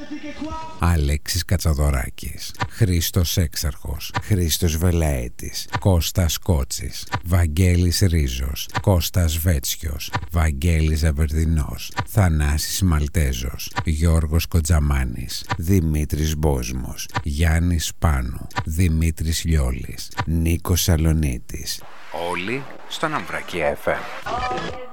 Αλέξης Κατσαδωράκης, Χρήστος Έξαρχος, Χρήστος Βελαέτης, Κώστας Κότσης, Βαγγέλης Ρίζος, Κώστας Βέτσιος, Βαγγέλης Ζαβερδινός, Θανάσης Μαλτέζος, Γιώργος Κοντζαμάνης, Δημήτρης Μπόσμος, Γιάννης Πάνου, Δημήτρης Λιόλης, Νίκος Σαλονίτης. Όλοι στον Αμβρακή FM.